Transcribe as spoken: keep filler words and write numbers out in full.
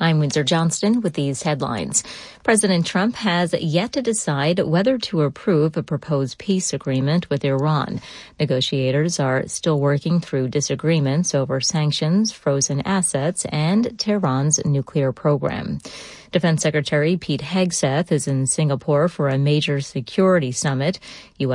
I'm Windsor Johnston with these headlines. President Trump has yet to decide whether to approve a proposed peace agreement with Iran. Negotiators are still working through disagreements over sanctions, frozen assets, and Tehran's nuclear program. Defense Secretary Pete Hegseth is in Singapore for a major security summit. U